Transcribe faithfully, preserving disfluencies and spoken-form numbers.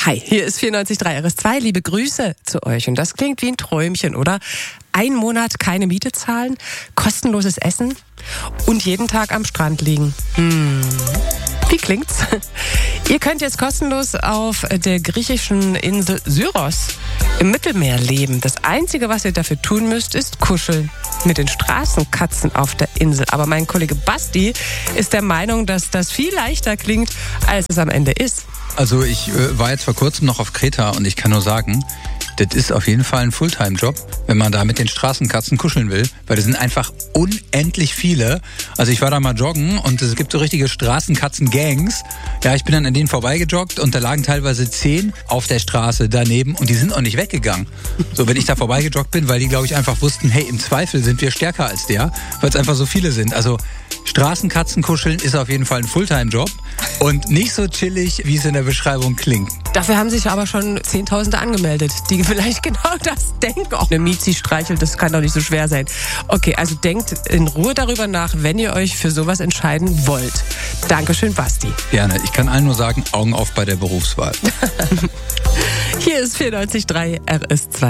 Hi, hier ist vierundneunzig Komma drei R S zwei. Liebe Grüße zu euch. Und das klingt wie ein Träumchen, oder? Ein Monat keine Miete zahlen, kostenloses Essen und jeden Tag am Strand liegen. Hm. Wie klingt's? Ihr könnt jetzt kostenlos auf der griechischen Insel Syros im Mittelmeer leben. Das Einzige, was ihr dafür tun müsst, ist kuscheln mit den Straßenkatzen auf der Insel. Aber mein Kollege Basti ist der Meinung, dass das viel leichter klingt, als es am Ende ist. Also ich äh, war jetzt vor kurzem noch auf Kreta und ich kann nur sagen, das ist auf jeden Fall ein Fulltime-Job, wenn man da mit den Straßenkatzen kuscheln will, weil das sind einfach unendlich viele. Also ich war da mal joggen und es gibt so richtige Straßenkatzen-Gangs. Ja, ich bin dann an denen vorbeigejoggt und da lagen teilweise zehn auf der Straße daneben und die sind auch nicht weggegangen. So, wenn ich da vorbeigejoggt bin, weil die, glaube ich, einfach wussten, hey, im Zweifel sind wir stärker als der, weil es einfach so viele sind. Also Straßenkatzen kuscheln ist auf jeden Fall ein Fulltime-Job und nicht so chillig, wie es in der Beschreibung klingt. Dafür haben sich aber schon Zehntausende angemeldet, die vielleicht genau das denken. Oh, eine Miezi streichelt, das kann doch nicht so schwer sein. Okay, also denkt in Ruhe darüber nach, wenn ihr euch für sowas entscheiden wollt. Dankeschön, Basti. Gerne. Ich kann allen nur sagen, Augen auf bei der Berufswahl. Hier ist vierundneunzig Komma drei R S zwei.